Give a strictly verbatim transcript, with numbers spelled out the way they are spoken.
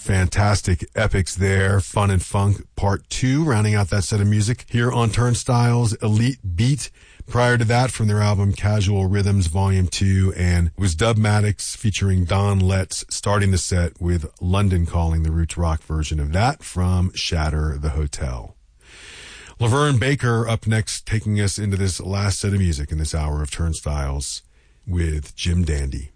fantastic epics there. Fun and Funk Part two, rounding out that set of music here on Turnstile's Elite Beat. Prior to that, from their album Casual Rhythms Volume two, and was Dubmatics featuring Don Letts starting the set with London Calling, the roots rock version of that from Shatter the Hotel. Laverne Baker up next, taking us into this last set of music in this hour of Turnstiles with Jim Dandy.